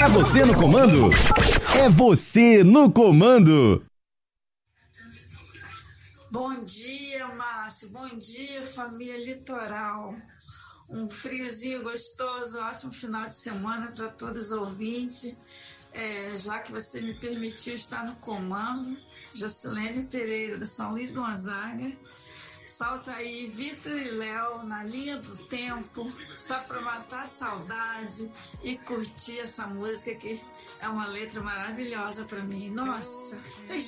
É você no comando? É você no comando. Bom dia, Márcio. Bom dia, família Litoral. Um friozinho gostoso, ótimo final de semana para todos os ouvintes. Já que você me permitiu estar no comando, Jocilene Pereira, da São Luís Gonzaga. Solta aí Vitor e Léo na linha do tempo, só para matar a saudade e curtir essa música que é uma letra maravilhosa para mim. Nossa,